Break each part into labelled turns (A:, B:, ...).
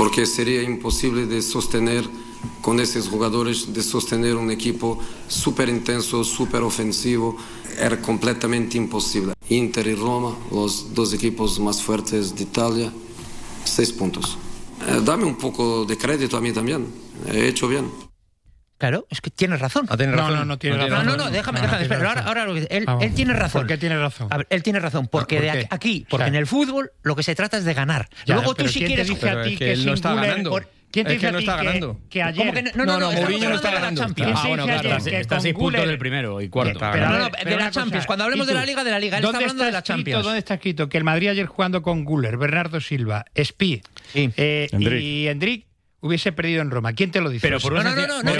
A: porque sería imposible de sostener con esos jugadores, de sostener un equipo súper intenso, súper ofensivo. Era completamente imposible. Inter y Roma, los dos equipos más fuertes de Italia, 6 puntos. Dame un poco de crédito a mí también. He hecho bien.
B: Claro, es que tienes razón.
C: No tiene razón.
B: No, déjame. Espera, ahora él tiene razón.
C: ¿Por qué tiene razón?
B: A ver, él tiene razón, porque porque en el fútbol lo que se trata es de ganar.
C: Ya,
B: luego tú si
C: ¿quién
B: quieres...
C: te dice a ti que
D: él no está ganando?
C: ¿Quién te
D: Es
C: dice
D: que
C: a
D: no
C: ti
D: está ganando.
C: que ayer...
B: ¿Cómo que no,
D: Mourinho no está ganando.
E: Bueno, claro, está a 6 puntos del primero y cuarto.
B: De la Champions. Cuando hablemos de la Liga, Él está hablando de la Champions.
C: ¿Dónde está escrito que el Madrid ayer jugando con Güler, Bernardo Silva, Espí y Endrick hubiese perdido en Roma? ¿Quién te lo dice?
E: Pero por una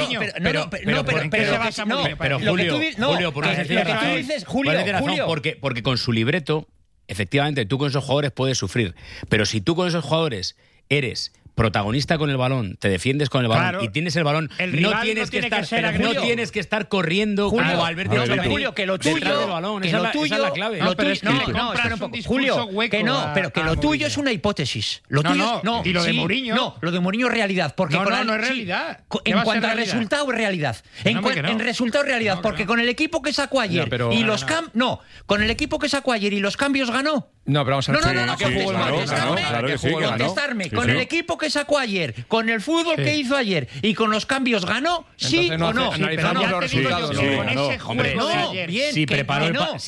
E: Julio, por una sencilla razón, porque con su libreto, efectivamente, tú con esos jugadores puedes sufrir, pero si tú con esos jugadores eres protagonista con el balón, te defiendes con el balón y tienes el balón, no tienes que estar corriendo como Valverde.
B: Julio, que lo tuyo
E: del balón, esa es la clave.
B: Espera un poco. Julio, pero que lo tuyo es una hipótesis. Lo tuyo
C: y lo de Mourinho.
B: No, lo de Mourinho es realidad. Porque
C: no es realidad.
B: En cuanto al resultado es realidad. En resultado es realidad, porque con el equipo que sacó ayer y los cambios... No, con el equipo que sacó ayer y los cambios ganó.
D: No, pero vamos a ver.
B: Contestarme. Con el equipo que sacó ayer, con el fútbol que hizo ayer y con los cambios ganó, sí o no.
D: Analizamos los resultados.
E: Si preparó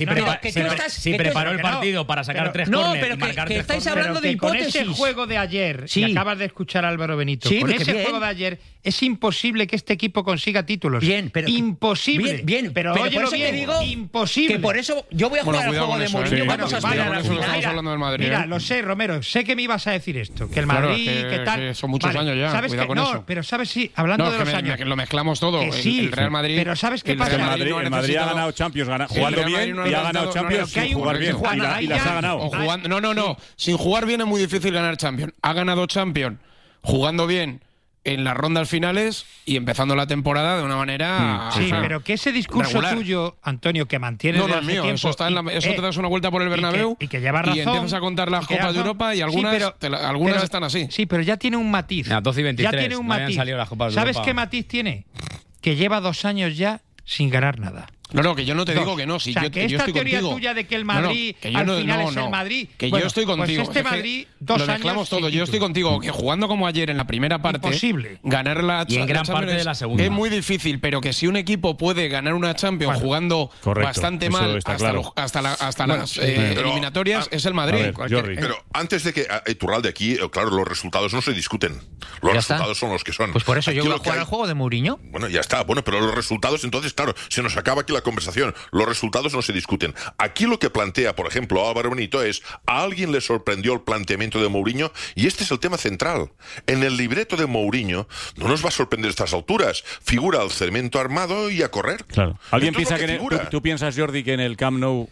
E: el partido para sacar 3 córneres y marcar 3
B: que estáis hablando de hipótesis.
C: Con ese juego de ayer, y acabas de escuchar a Álvaro Benito, con ese juego de ayer es imposible que este equipo consiga títulos. Imposible. Pero
B: por eso te digo
C: imposible.
B: Que por eso yo voy a jugar al juego de Mourinho. Vamos a esperar al final.
D: Estamos hablando del Madrid.
C: Mira, lo sé, Romero, sé que me ibas a decir esto, que el Madrid, que tal...
D: Que son muchos años ya,
C: ¿sabes
D: cuidado con eso.
C: Pero sabes, hablando de los años...
D: Que lo mezclamos todo, el Real Madrid...
C: Pero ¿sabes qué pasa?
F: El Madrid ha ganado Champions, jugando bien, y ha ganado Champions sin jugar bien, y las ha ganado.
D: No, sin jugar bien es muy difícil ganar Champions. Ha ganado Champions jugando bien en las rondas finales y empezando la temporada de una manera...
C: pero que ese discurso regular. Tuyo, Antonio, que mantienes
D: no es mío,
C: tiempo,
D: eso te das una vuelta por el Bernabéu
C: y que lleva razón,
D: y empiezas a contar las Copas de Europa y algunas están así.
C: Sí, pero ya tiene un matiz.
E: 12 y 23,
C: ya tiene un matiz. ¿Sabes qué matiz tiene? Que lleva 2 años ya sin ganar nada.
D: No, que yo no te digo que no. Si yo
C: esta
D: estoy
C: teoría
D: contigo.
C: Tuya de que el Madrid al final es el Madrid.
D: Que yo estoy contigo.
C: Pues Madrid, 2 años.
D: Lo mezclamos todo. Yo estoy contigo. Que jugando como ayer en la primera parte.
C: Imposible.
D: Ganar la
E: y en gran parte de la segunda.
D: Es muy difícil, pero que si un equipo puede ganar una Champions jugando bastante mal hasta las eliminatorias, es el Madrid.
G: Pero antes de que Iturralde aquí, claro, los resultados no se discuten. Los resultados son los que son.
B: Pues por eso yo voy a jugar al juego de Mourinho.
G: Bueno, ya está. Bueno, pero los resultados, entonces, claro, se nos acaba aquí la conversación. Los resultados no se discuten. Aquí lo que plantea, por ejemplo, Álvaro Benito es: ¿a alguien le sorprendió el planteamiento de Mourinho? Y este es el tema central. En el libreto de Mourinho no nos va a sorprender a estas alturas. Figura el cemento armado y a correr.
F: Claro. ¿Alguien piensa que tú piensas, Jordi, que en el Camp Nou...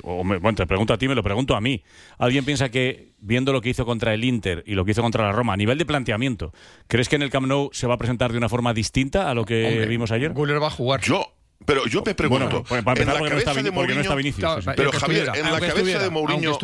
F: te pregunto a ti, me lo pregunto a mí. ¿Alguien piensa que, viendo lo que hizo contra el Inter y lo que hizo contra la Roma, a nivel de planteamiento, ¿crees que en el Camp Nou se va a presentar de una forma distinta a lo que vimos ayer?
D: Güler va a jugar.
G: Pero yo me pregunto,
F: en la cabeza de Vinicius.
G: Pero Javier, en la cabeza de Mourinho...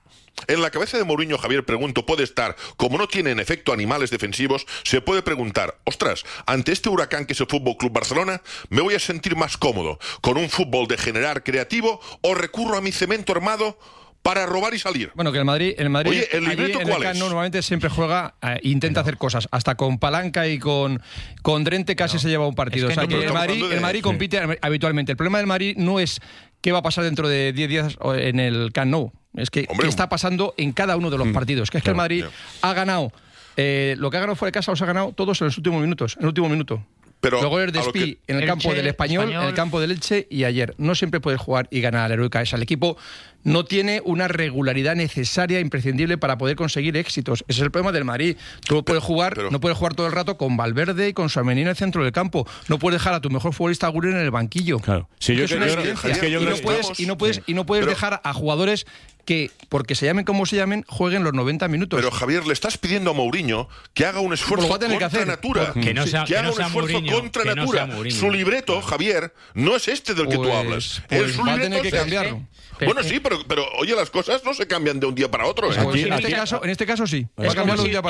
G: En la cabeza de Mourinho, Javier, pregunto, puede estar, como no tiene en efecto animales defensivos, se puede preguntar, ostras, ante este huracán que es el Fútbol Club Barcelona, ¿me voy a sentir más cómodo con un fútbol de generar creativo o recurro a mi cemento armado para robar y salir?
D: Bueno, que el Madrid
G: Oye, ¿el libreto cuál es?
D: Normalmente siempre juega, intenta hacer cosas, hasta con Palanca y con Drente casi se lleva un partido.
B: Es que
D: el Madrid compite habitualmente. El problema del Madrid no es qué va a pasar dentro de 10 días en el Camp Nou. Es que qué está pasando en cada uno de los partidos. Que es que el Madrid ha ganado, lo que ha ganado fuera de casa los ha ganado todos en los últimos minutos, en el último minuto.
G: Pero
D: luego el Despí en el campo del Español, en el campo del Elche y ayer. No siempre puedes jugar y ganar a la heroica esa. El equipo no tiene una regularidad necesaria, imprescindible para poder conseguir éxitos. Ese es el problema del Madrid. Tú no puedes jugar todo el rato con Valverde y con Tchouaméni en el centro del campo. No puedes dejar a tu mejor futbolista Güler en el banquillo.
F: Claro. Sí,
D: y no puedes dejar a jugadores que, porque se llamen como se llamen, jueguen los 90 minutos.
G: Pero Javier, le estás pidiendo a Mourinho que haga un esfuerzo contra natura.
E: Que haga un esfuerzo
G: contra natura. Su libreto, Javier, no es este del que tú hablas.
D: Va a tener que cambiarlo.
G: Bueno, sí, pero oye, las cosas no se cambian de un día para otro.
D: En este caso sí. Va a cambiarlo de un día para otro.